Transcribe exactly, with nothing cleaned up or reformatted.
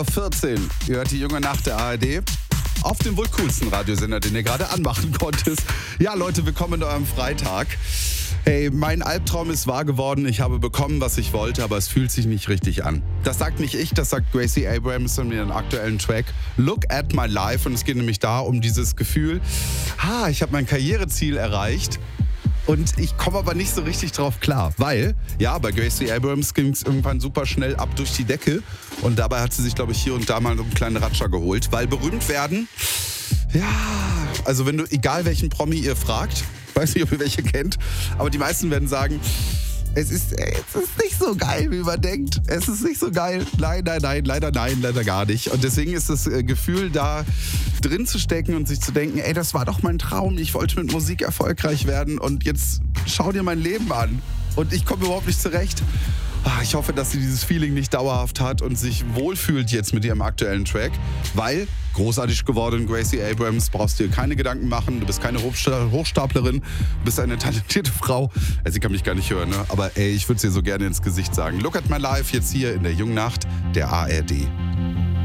vierzehn, ihr hört die junge Nacht der A R D. Auf dem wohl coolsten Radiosender, den ihr gerade anmachen konntet. Ja, Leute, willkommen in eurem Freitag. Hey, mein Albtraum ist wahr geworden. Ich habe bekommen, was ich wollte, aber es fühlt sich nicht richtig an. Das sagt nicht ich, das sagt Gracie Abrams in ihrem aktuellen Track Look at My Life. Und es geht nämlich da um dieses Gefühl, ha, ich habe mein Karriereziel erreicht. Und ich komme aber nicht so richtig drauf klar, weil, ja, bei Gracie Abrams ging es irgendwann super schnell ab durch die Decke. Und dabei hat sie sich, glaube ich, hier und da mal so einen kleinen Ratscher geholt. Weil berühmt werden, ja, also wenn du, egal welchen Promi ihr fragt, ich weiß nicht, ob ihr welche kennt, aber die meisten werden sagen, es ist, es ist nicht so geil, wie man denkt. Es ist nicht so geil. Nein, nein, nein, leider nein, leider gar nicht. Und deswegen ist das Gefühl, da drin zu stecken und sich zu denken, ey, das war doch mein Traum. Ich wollte mit Musik erfolgreich werden und jetzt schau dir mein Leben an. Und ich komme überhaupt nicht zurecht. Ich hoffe, dass sie dieses Feeling nicht dauerhaft hat und sich wohlfühlt jetzt mit ihrem aktuellen Track, weil großartig geworden, Gracie Abrams, brauchst dir keine Gedanken machen, du bist keine Hochstaplerin, du bist eine talentierte Frau. Sie kann mich gar nicht hören, ne? Aber ey, ich würde es ihr so gerne ins Gesicht sagen. Look at my life jetzt hier in der jungen Nacht der A R D.